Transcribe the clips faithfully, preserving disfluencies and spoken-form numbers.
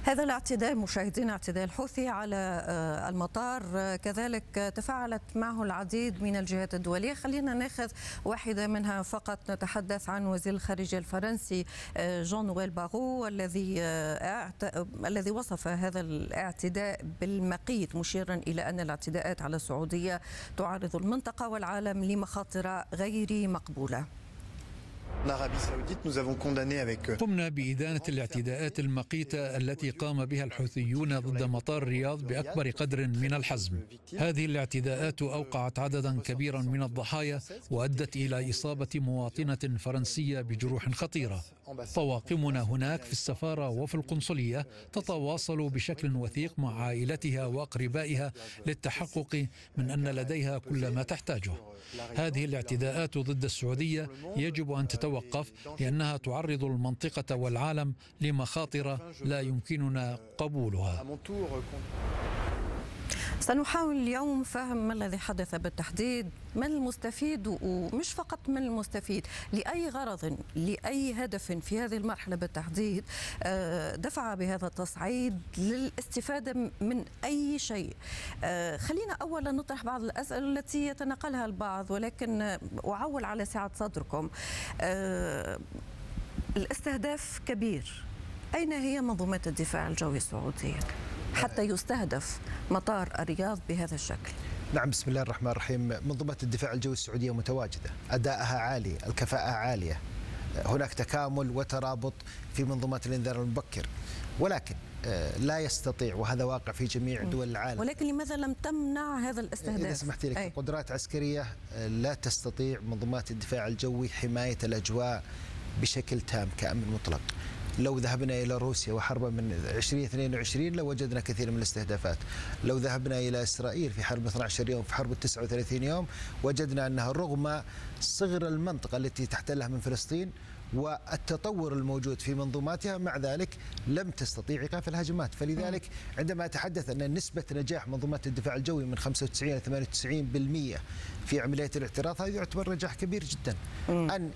هذا الاعتداء مشاهدينا اعتداء الحوثي على المطار كذلك تفاعلت معه العديد من الجهات الدولية. خلينا ناخذ واحدة منها فقط. نتحدث عن وزير الخارجية الفرنسي جون نويل باغو الذي الذي وصف هذا الاعتداء بالمقيت، مشيرا إلى أن الاعتداءات على السعودية تعرض المنطقة والعالم لمخاطر غير مقبولة. قمنا بإدانة الاعتداءات المقيتة التي قام بها الحوثيون ضد مطار الرياض بأكبر قدر من الحزم. هذه الاعتداءات أوقعت عددا كبيرا من الضحايا وأدت إلى إصابة مواطنة فرنسية بجروح خطيرة. طواقمنا هناك في السفارة وفي القنصلية تتواصل بشكل وثيق مع عائلتها وأقربائها للتحقق من أن لديها كل ما تحتاجه. هذه الاعتداءات ضد السعودية يجب أن تتوقف، لأنها تعرض المنطقة والعالم لمخاطر لا يمكننا قبولها. سنحاول اليوم فهم ما الذي حدث بالتحديد، من المستفيد، ومش فقط من المستفيد، لأي غرض لأي هدف في هذه المرحلة بالتحديد دفع بهذا التصعيد للاستفادة من أي شيء. خلينا أولا نطرح بعض الأسئلة التي يتناقلها البعض، ولكن أعول على سعة صدركم. الاستهداف كبير، أين هي منظومات الدفاع الجوي السعودية حتى يستهدف مطار الرياض بهذا الشكل؟ نعم، بسم الله الرحمن الرحيم. منظومات الدفاع الجوي السعودية متواجدة، أدائها عالي، الكفاءة عالية، هناك تكامل وترابط في منظومات الإنذار المبكر، ولكن لا يستطيع، وهذا واقع في جميع دول العالم. ولكن لماذا لم تمنع هذا الاستهداف؟ إذا سمحت لك، قدرات عسكرية لا تستطيع منظومات الدفاع الجوي حماية الأجواء بشكل تام كأمن مطلق. لو ذهبنا إلى روسيا وحربا من ألفين واثنين وعشرين لوجدنا كثير من الاستهدافات. لو ذهبنا إلى إسرائيل في حرب اثني عشر يوم، في حرب تسعة وثلاثين يوم، وجدنا أنها رغم صغر المنطقة التي تحتلها من فلسطين والتطور الموجود في منظوماتها، مع ذلك لم تستطيع إيقاف الهجمات. فلذلك عندما أتحدث أن نسبة نجاح منظومات الدفاع الجوي من خمسة وتسعين إلى ثمانية وتسعين بالمئة في عملية الاعتراض، هذا يعتبر نجاح كبير جدا. أن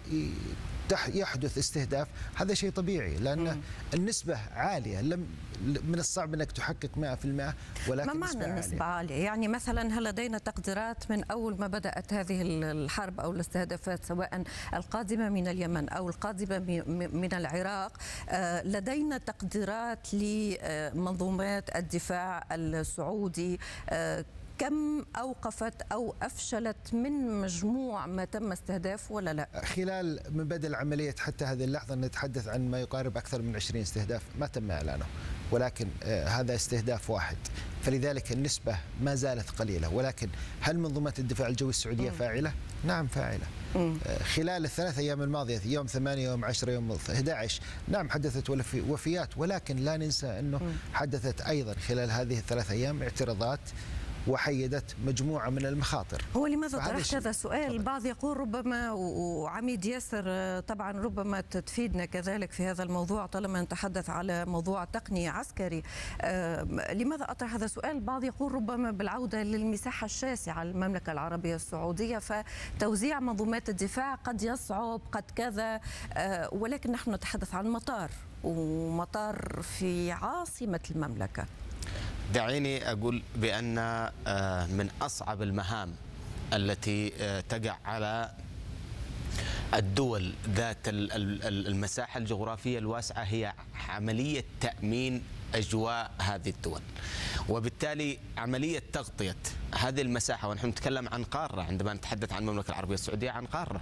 يحدث استهداف هذا شيء طبيعي، لأن مم. النسبة عالية، لم من الصعب أنك تحقق مئة بالمئة، ولكن ما معنى النسبة عالية؟ يعني مثلا هل لدينا تقديرات من أول ما بدأت هذه الحرب أو الاستهدافات، سواء القادمة من اليمن أو القادمة من العراق، لدينا تقديرات لمنظومات الدفاع السعودي كم أوقفت أو أفشلت من مجموع ما تم استهداف ولا لا؟ خلال من بدء العملية حتى هذه اللحظة نتحدث عن ما يقارب أكثر من عشرين استهداف ما تم إعلانه، ولكن آه هذا استهداف واحد، فلذلك النسبة ما زالت قليلة. ولكن هل منظومات الدفاع الجوي السعودية فاعلة؟ نعم فاعلة. آه خلال الثلاث أيام الماضية، يوم ثمانية، يوم عشرة، يوم أحد عشر، نعم حدثت وفيات، ولكن لا ننسى أنه حدثت أيضا خلال هذه الثلاث أيام اعتراضات وحيدت مجموعة من المخاطر. هو لماذا طرحت هذا السؤال؟ البعض يقول ربما، وعميد ياسر طبعا ربما تفيدنا كذلك في هذا الموضوع طالما نتحدث على موضوع تقني عسكري، آه لماذا أطرح هذا السؤال؟ البعض يقول ربما بالعودة للمساحة الشاسعة المملكة العربية السعودية، فتوزيع منظومات الدفاع قد يصعب، قد كذا، آه ولكن نحن نتحدث عن مطار، ومطار في عاصمة المملكة. دعيني أقول بأن من أصعب المهام التي تقع على الدول ذات المساحة الجغرافية الواسعة هي عملية تأمين أجواء هذه الدول، وبالتالي عملية تغطية هذه المساحة. ونحن نتكلم عن قارة، عندما نتحدث عن المملكة العربية السعودية عن قارة،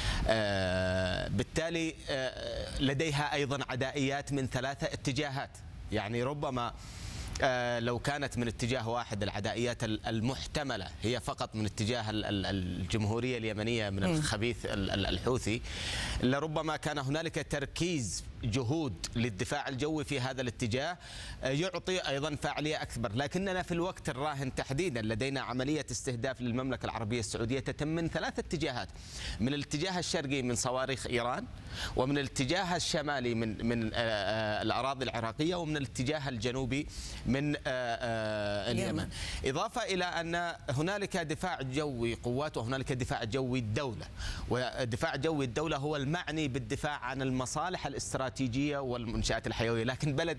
بالتالي لديها أيضا عدائيات من ثلاثة اتجاهات. يعني ربما لو كانت من اتجاه واحد العدائيات المحتملة هي فقط من اتجاه الجمهورية اليمنية من الخبيث الحوثي، لربما كان هنالك تركيز جهود للدفاع الجوي في هذا الاتجاه يعطي أيضا فاعلية أكبر. لكننا في الوقت الراهن تحديدا لدينا عملية استهداف للمملكة العربية السعودية تتم من ثلاث اتجاهات: من الاتجاه الشرقي من صواريخ إيران، ومن الاتجاه الشمالي من من الأراضي العراقية، ومن الاتجاه الجنوبي من اليمن. إضافة إلى أن هنالك دفاع جوي قوات وهنالك دفاع جوي الدولة، ودفاع جوي الدولة هو المعني بالدفاع عن المصالح الاستراتيجية والمنشآت الحيوية. لكن بلد